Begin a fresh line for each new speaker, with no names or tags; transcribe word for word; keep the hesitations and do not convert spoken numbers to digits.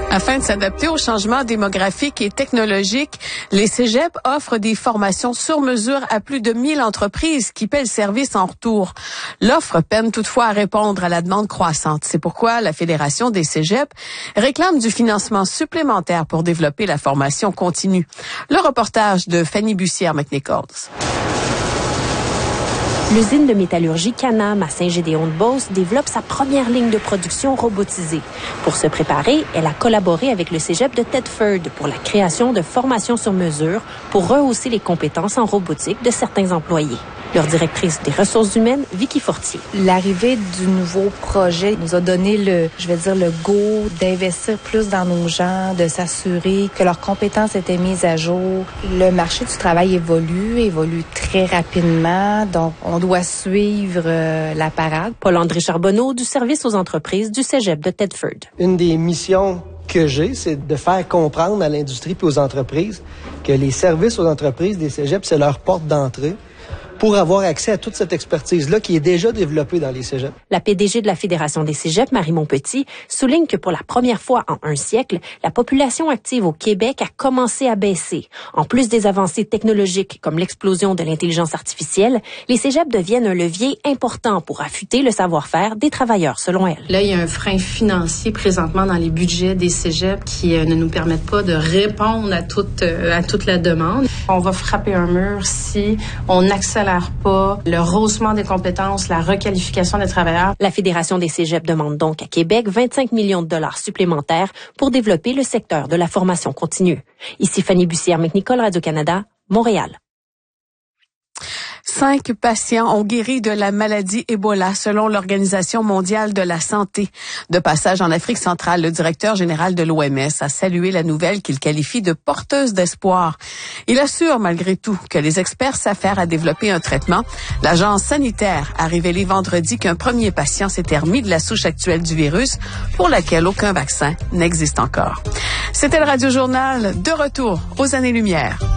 Afin de s'adapter aux changements démographiques et technologiques, les cégeps offrent des formations sur mesure à plus de mille entreprises qui paient le service en retour. L'offre peine toutefois à répondre à la demande croissante. C'est pourquoi la Fédération des cégeps réclame du financement supplémentaire pour développer la formation continue. Le reportage de Fanny Bussière-McNichols.
L'usine de métallurgie Canam à Saint-Gédéon-de-Beauce développe sa première ligne de production robotisée. Pour se préparer, elle a collaboré avec le cégep de Thetford pour la création de formations sur mesure pour rehausser les compétences en robotique de certains employés. Leur directrice des ressources humaines, Vicky Fortier.
L'arrivée du nouveau projet nous a donné le, je vais dire, le go d'investir plus dans nos gens, de s'assurer que leurs compétences étaient mises à jour. Le marché du travail évolue, évolue très rapidement, donc on doit suivre euh, la parade.
Paul-André Charbonneau du service aux entreprises du cégep de Thetford.
Une des missions que j'ai, c'est de faire comprendre à l'industrie et aux entreprises que les services aux entreprises des cégeps, c'est leur porte d'entrée pour avoir accès à toute cette expertise-là qui est déjà développée dans les cégeps.
La P D G de la Fédération des cégeps, Marie Montpetit, souligne que pour la première fois en un siècle, la population active au Québec a commencé à baisser. En plus des avancées technologiques comme l'explosion de l'intelligence artificielle, les cégeps deviennent un levier important pour affûter le savoir-faire des travailleurs, selon elle.
Là, il y a un frein financier présentement dans les budgets des cégeps qui euh, ne nous permettent pas de répondre à toute, euh, à toute la demande. On va frapper un mur si on accélère pas le rehaussement des compétences, la requalification des travailleurs.
La Fédération des cégeps demande donc à Québec vingt-cinq millions de dollars supplémentaires pour développer le secteur de la formation continue. Ici Fanny Bussière-McNichols, Radio-Canada, Montréal.
Cinq patients ont guéri de la maladie Ebola, selon l'Organisation mondiale de la santé. De passage en Afrique centrale, le directeur général de l'O M S a salué la nouvelle qu'il qualifie de porteuse d'espoir. Il assure malgré tout que les experts s'affairent à développer un traitement. L'agence sanitaire a révélé vendredi qu'un premier patient s'était remis de la souche actuelle du virus, pour laquelle aucun vaccin n'existe encore. C'était le Radio Journal, de retour aux années-lumière.